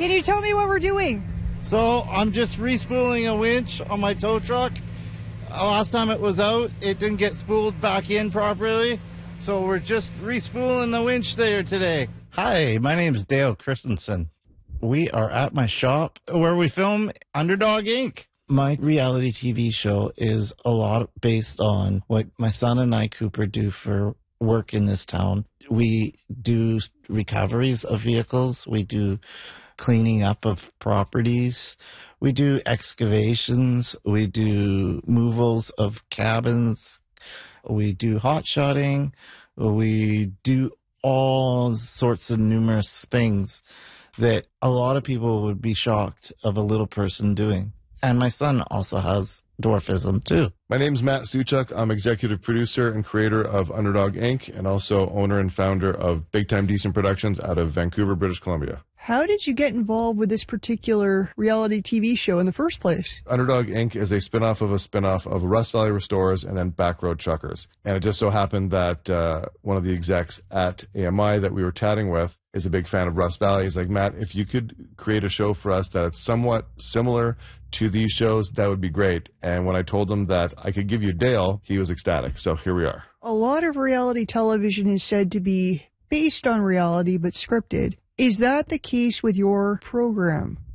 Can you tell me what we're doing? So I'm just respooling a winch on my tow truck. Last time it was out, it didn't get spooled back in properly. So we're just respooling the winch there today. Hi, my name is Dale Christensen. We are at my shop where we film Underdog Inc. My reality TV show is a lot based on what my son and I, Cooper, do for work in this town. We do recoveries of vehicles. We do cleaning up of properties. We do excavations. We do movals of cabins. We do hot shotting. We do all sorts of numerous things that a lot of people would be shocked of a little person doing. And my son also has dwarfism too. My name's Matt Suchuk. I'm executive producer and creator of Underdog Inc. and also owner and founder of Big Time Decent Productions out of Vancouver, British Columbia. How did you get involved with this particular reality TV show in the first place? Underdog Inc. is a spinoff of Rust Valley Restorers and then Backroad Truckers. And it just so happened that one of the execs at AMI that we were chatting with is a big fan of Rust Valley. He's like, Matt, if you could create a show for us that's somewhat similar to these shows, that would be great. And when I told him that I could give you Dale, he was ecstatic. So here we are. A lot of reality television is said to be based on reality but scripted. Is that the case with your program?